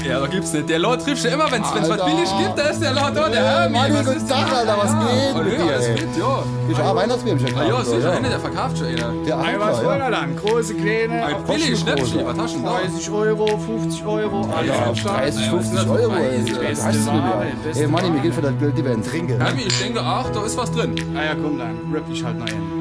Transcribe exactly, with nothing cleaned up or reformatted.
Ja, da gibt's nicht. Der Lord trifft schon immer, wenn's, wenn's was billig gibt, da ist der Lord da, der Hermi. Manni, Was guten ist Tag, denn? Alter, was geht Oh, mit nö, dir, alles ey? fit, ja. Bist du auch Weihnachtsbäumchen Ah, ja, gekauft, sicher, oder? einer, der verkauft schon einer. Der Ey, was Adler, wollt ja. ihr dann? Große, kleine, Ein auf billig, Schnäppchen, große. was hast du denn da? dreißig Euro, fünfzig Euro, alles Ja, am Start. dreißig, Ey, was fünfzig sind das für Euro, ey. Preise? Was Beste hast du denn Ware, wieder? beste Ey, Manni, mir Ware. geht für das Geld, die werden trinken. Hermi, ich denke auch, da ist was drin. Ah ja, komm dann, rap dich halt noch hin.